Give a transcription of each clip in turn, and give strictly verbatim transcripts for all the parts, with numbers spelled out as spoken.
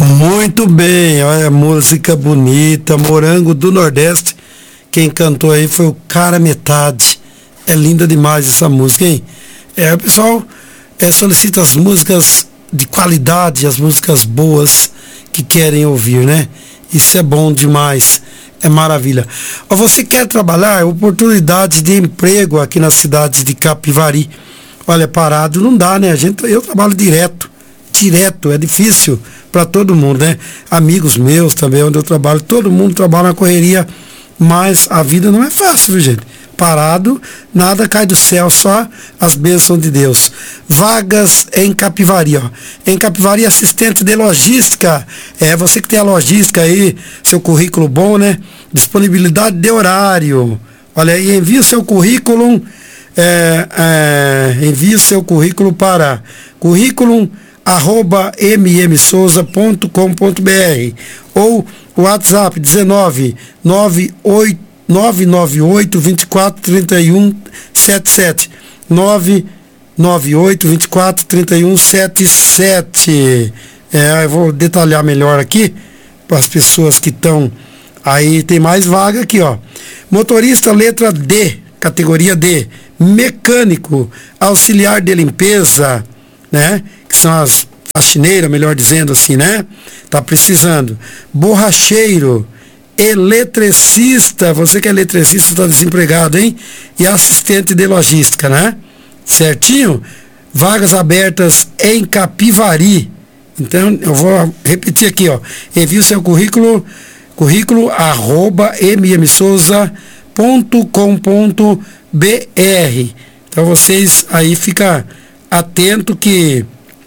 Muito bem, olha, música bonita, Morango do Nordeste. Quem cantou aí foi o Cara Metade. É linda demais essa música, hein? É, o pessoal é, solicita as músicas de qualidade, as músicas boas que querem ouvir, né? Isso é bom demais, é maravilha. Ó, você quer trabalhar, oportunidade de emprego aqui na cidade de Capivari. Olha, parado não dá, né? A gente, eu trabalho direto, direto, é difícil para todo mundo, né? Amigos meus também, onde eu trabalho, todo mundo trabalha na correria, mas a vida não é fácil, viu, gente? Parado, nada cai do céu, só as bênçãos de Deus. Vagas em Capivari, ó. Em Capivari, assistente de logística. É, você que tem a logística aí, seu currículo bom, né? Disponibilidade de horário. Olha aí, envie o seu currículo, é, é, envie o seu currículo para currículo arroba m m souza ponto com ponto b r ou o WhatsApp dezenove, nove nove oito, vinte e quatro, trinta e um, setenta e sete. nove nove oito, vinte e quatro, trinta e um, setenta e sete. É, eu vou detalhar melhor aqui para as pessoas que estão aí. Tem mais vaga aqui, ó. Motorista letra D, categoria D. Mecânico, auxiliar de limpeza, né? Que são as faxineiras, melhor dizendo assim, né? Tá precisando. Borracheiro, eletricista, você que é eletricista está desempregado, hein? E assistente de logística, né? Certinho? Vagas abertas em Capivari. Então, eu vou repetir aqui, ó. Envie o seu currículo, currículo arroba m m souza ponto com ponto b r. Então, vocês aí ficam atentos que,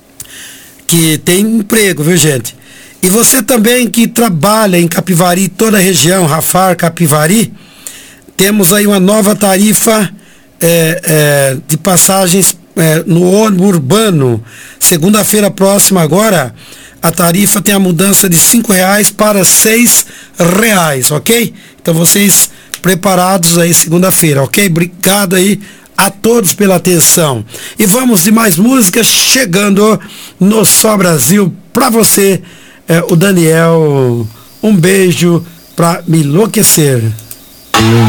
que tem emprego, viu, gente? E você também que trabalha em Capivari, toda a região, Rafar, Capivari, temos aí uma nova tarifa é, é, de passagens é, no ônibus urbano. Segunda-feira próxima agora, a tarifa tem a mudança de cinco reais para seis reais, ok? Então vocês preparados aí segunda-feira, ok? Obrigado aí a todos pela atenção. E vamos de mais músicas chegando no Só Brasil para você. É, o Daniel, um beijo pra me enlouquecer.